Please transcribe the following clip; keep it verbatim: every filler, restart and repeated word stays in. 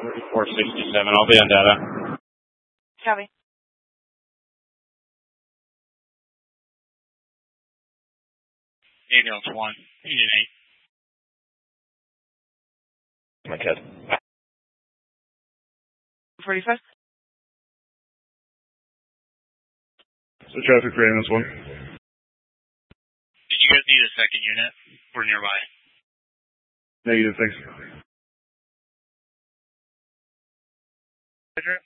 four sixty-seven. I'll be on data. Copy. Daniels one. Union eight. My cat. forty-five. So traffic for ambulance one. Did you guys need a second unit? We're nearby. Negative, thanks. Roger.